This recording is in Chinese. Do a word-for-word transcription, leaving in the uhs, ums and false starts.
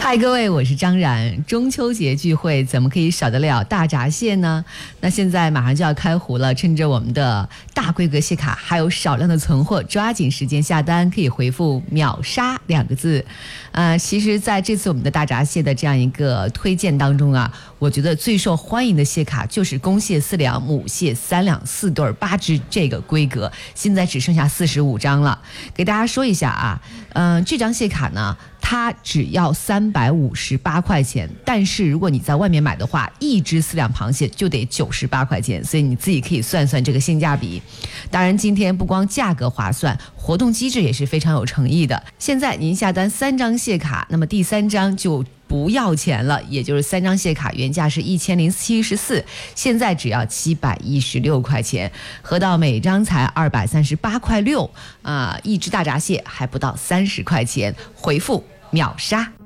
嗨，各位，我是张然。中秋节聚会怎么可以少得了大闸蟹呢？那现在马上就要开湖了，趁着我们的大规格蟹卡还有少量的存货，抓紧时间下单，可以回复秒杀两个字。呃，其实在这次我们的大闸蟹的这样一个推荐当中啊，我觉得最受欢迎的蟹卡就是公蟹四两，母蟹三两，四对八只这个规格，现在只剩下四十五张了。给大家说一下啊，嗯、呃，这张蟹卡呢，它只要三百五十八块钱，但是如果你在外面买的话，一只四两螃蟹就得九十八块钱，所以你自己可以算算这个性价比。当然，今天不光价格划算，活动机制也是非常有诚意的。现在您下单三张蟹卡，那么第三张就不要钱了，也就是三张蟹卡原价是一千零七十四，现在只要七百一十六块钱，合到每张才二百三十八块六啊！一只大闸蟹还不到三十块钱，回复秒杀。